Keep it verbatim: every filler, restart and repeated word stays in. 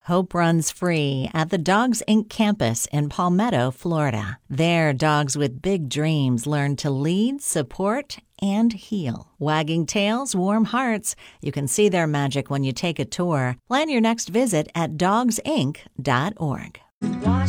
Hope runs free at the Dogs Incorporated campus in Palmetto, Florida. There, dogs with big dreams learn to lead, support, and heal. Wagging tails, warm hearts. You can see their magic when you take a tour. Plan your next visit at dogs inc dot org. Wash